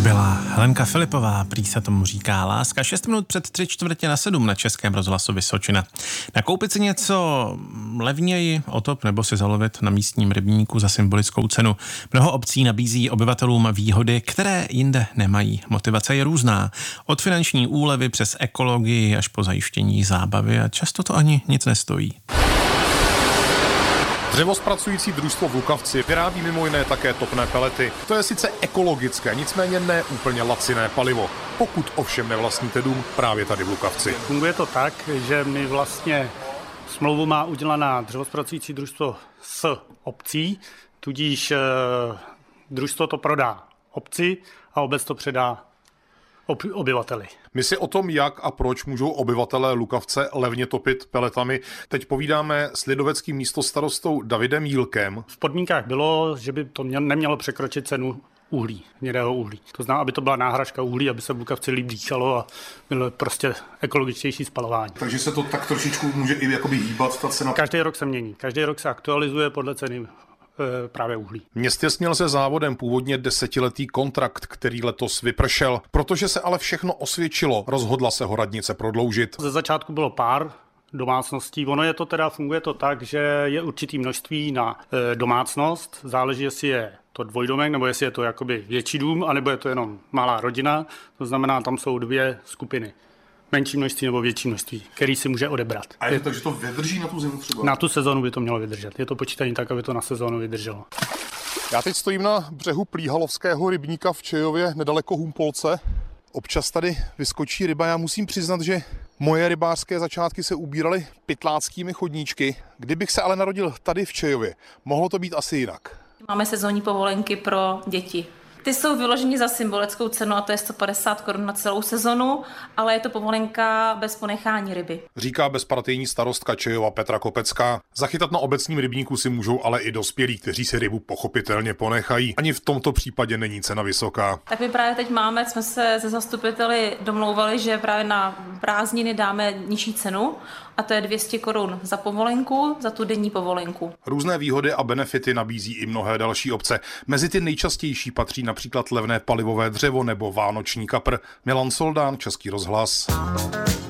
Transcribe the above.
Byla Helenka Filipová, prý se tomu říká Láska, 6 minut před 6:45 na Českém rozhlasu Vysočina. Nakoupit si něco levněji, otop nebo si zalovit na místním rybníku za symbolickou cenu. Mnoho obcí nabízí obyvatelům výhody, které jinde nemají. Motivace je různá. Od finanční úlevy přes ekologii až po zajištění zábavy a často to ani nic nestojí. Dřevozpracující družstvo v Lukavci vyrábí mimo jiné také topné pelety. To je sice ekologické, nicméně ne úplně laciné palivo. Pokud ovšem nevlastníte dům právě tady v Lukavci. Funguje to tak, že my vlastně smlouvu má udělaná dřevozpracující družstvo s obcí, tudíž družstvo to prodá obci a obec to předá obyvateli. My si o tom, jak a proč můžou obyvatelé Lukavce levně topit peletami, teď povídáme s lidoveckým místostarostou Davidem Jílkem. V podmínkách bylo, že by to nemělo překročit cenu uhlí, hnědého uhlí. To znamená, aby to byla náhražka uhlí, aby se v Lukavci líp dýchalo a bylo prostě ekologičtější spalování. Takže se to tak trošičku může i jakoby hýbat ta cena. Každý rok se mění, každý rok se aktualizuje podle ceny právě uhlí. Městě směl se závodem původně 10letý kontrakt, který letos vypršel. Protože se ale všechno osvědčilo, rozhodla se ho radnice prodloužit. Ze začátku bylo pár domácností. Funguje to tak, že je určitý množství na domácnost. Záleží, jestli je to dvojdomek, nebo jestli je to jakoby větší dům, anebo je to jenom malá rodina. To znamená, tam jsou dvě skupiny. Menší množství nebo větší množství, který si může odebrat. A je to tak, že to vydrží na tu zimu třeba? Na tu sezonu by to mělo vydržet. Je to počítané tak, aby to na sezónu vydrželo. Já teď stojím na břehu Plíhalovského rybníka v Čejově, nedaleko Humpolce. Občas tady vyskočí ryba. Já musím přiznat, že moje rybářské začátky se ubíraly pytláckými chodníčky. Kdybych se ale narodil tady v Čejově, mohlo to být asi jinak. Máme sezónní povolenky pro děti. Ty jsou vyloženy za symbolickou cenu a to je 150 korun na celou sezonu, ale je to povolenka bez ponechání ryby. Říká bezpartijní starostka Čejova Petra Kopecká. Zachytat na obecním rybníku si můžou ale i dospělí, kteří si rybu pochopitelně ponechají. Ani v tomto případě není cena vysoká. Tak my právě teď jsme se se zastupiteli domlouvali, že právě na prázdniny dáme nižší cenu a to je 200 korun za povolenku, za tu denní povolenku. Různé výhody a benefity nabízí i mnohé další obce. Mezi ty nejčastější patří například levné palivové dřevo nebo vánoční kapr. Milan Soldán, Český rozhlas.